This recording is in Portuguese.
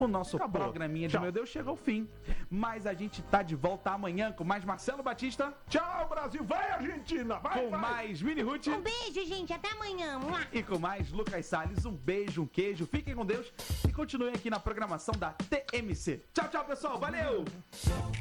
O nosso programinha de Meu Deus chega ao fim. Mas a gente tá de volta amanhã com mais Marcelo Batista. Tchau, Brasil. Vai, Argentina. Vai, com mais Mini Ruth. Um beijo, gente. Até amanhã. E com mais Lucas Salles. Um beijo, um queijo. Fiquem com Deus. E continuem aqui na programação da TMC. Tchau, tchau, pessoal. Valeu!